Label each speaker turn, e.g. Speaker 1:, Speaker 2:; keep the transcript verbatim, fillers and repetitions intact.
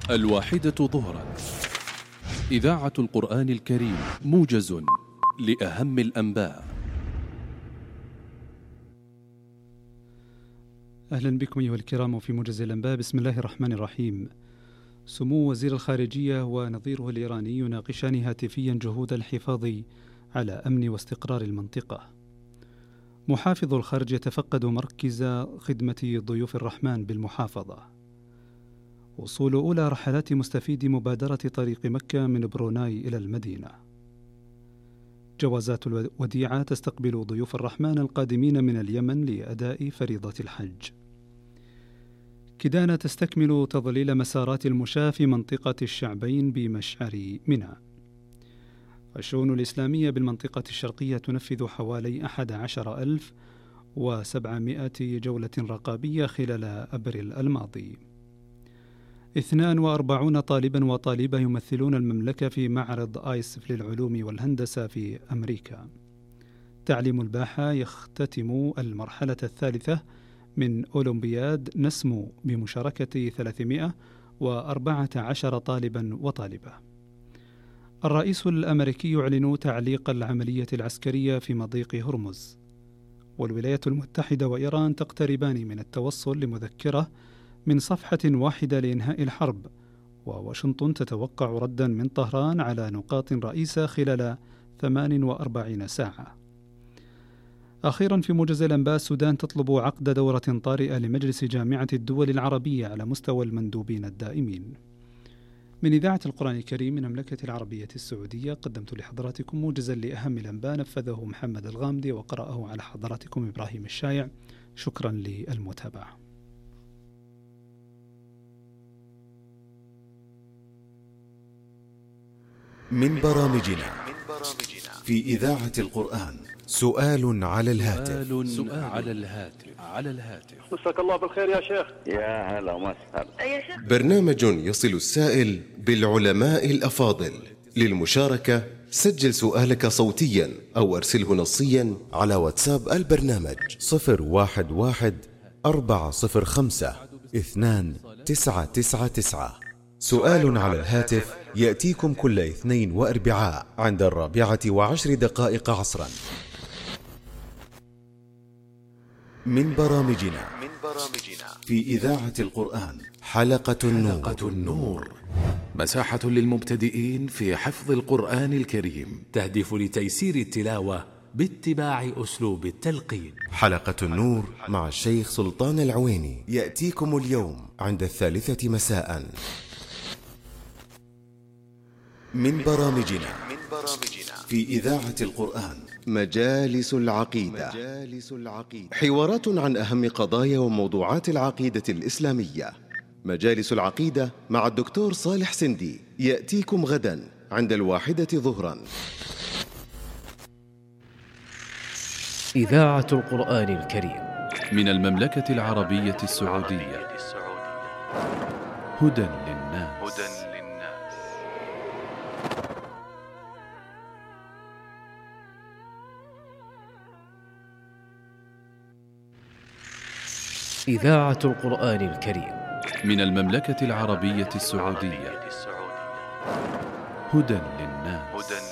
Speaker 1: الواحدة ظهرا، إذاعة القرآن الكريم، موجز لأهم الأنباء.
Speaker 2: أهلا بكم أيها الكرام في موجز الأنباء. بسم الله الرحمن الرحيم. سمو وزير الخارجية ونظيره الإيراني يناقشان هاتفيا جهود الحفاظ على أمن واستقرار المنطقة. محافظ الخارج يتفقد مركز خدمة ضيوف الرحمن بالمحافظة. وصول أولى رحلات مستفيدي مبادرة طريق مكة من بروناي إلى المدينة. جوازات الوديعة تستقبل ضيوف الرحمن القادمين من اليمن لأداء فريضة الحج. كدانة تستكمل تظليل مسارات المشاة في منطقة الشعبين بمشعر منى. الشؤون الإسلامية بالمنطقة الشرقية تنفذ حوالي أحد عشر ألف وسبعمائة جولة رقابية خلال أبريل الماضي. اثنان وأربعون طالبا وطالبة يمثلون المملكة في معرض آيس للعلوم والهندسة في أمريكا. تعليم الباحة يختتم المرحلة الثالثة من أولمبياد نسمو بمشاركة ثلاثمائة وأربعة عشر طالبا وطالبة. الرئيس الأمريكي يعلن تعليق العملية العسكرية في مضيق هرمز. والولايات المتحدة وإيران تقتربان من التوصل لمذكرة من صفحة واحدة لإنهاء الحرب، وواشنطن تتوقع ردا من طهران على نقاط رئيسة خلال ثمان وأربعين ساعة. أخيرا في موجز الأنباء، السودان تطلب عقد دورة طارئة لمجلس جامعة الدول العربية على مستوى المندوبين الدائمين. من إذاعة القرآن الكريم من المملكة العربية السعودية قدمت لحضراتكم موجزا لأهم الأنباء، نفذه محمد الغامدي وقرأه على حضراتكم إبراهيم الشايع. شكرا للمتابعة.
Speaker 3: من برامجنا في إذاعة القرآن سؤال على الهاتف.
Speaker 1: سؤال على الهاتف على الهاتف
Speaker 4: مساك الله بالخير يا شيخ.
Speaker 5: يا هلا وسهلا.
Speaker 3: برنامج يصل السائل بالعلماء الأفاضل. للمشاركة سجل سؤالك صوتيا أو أرسله نصيا على واتساب البرنامج صفر واحد واحد أربعة صفر خمسة اثنان تسعة تسعة تسعة. سؤال على الهاتف يأتيكم كل اثنين وأربعاء عند الرابعة وعشر دقائق عصرا. من برامجنا في إذاعة القرآن حلقة النور, حلقة النور.
Speaker 6: مساحة للمبتدئين في حفظ القرآن الكريم، تهدف لتيسير التلاوة باتباع أسلوب التلقين.
Speaker 3: حلقة النور مع الشيخ سلطان العويني يأتيكم اليوم عند الثالثة مساء. من برامجنا في إذاعة القرآن مجالس العقيدة. حوارات عن أهم قضايا وموضوعات العقيدة الإسلامية. مجالس العقيدة مع الدكتور صالح سندي يأتيكم غدا عند الواحدة ظهرا.
Speaker 7: إذاعة القرآن الكريم
Speaker 1: من المملكة العربية السعودية. هدى للناس.
Speaker 7: إذاعة القرآن الكريم
Speaker 1: من المملكة العربية السعودية. هدى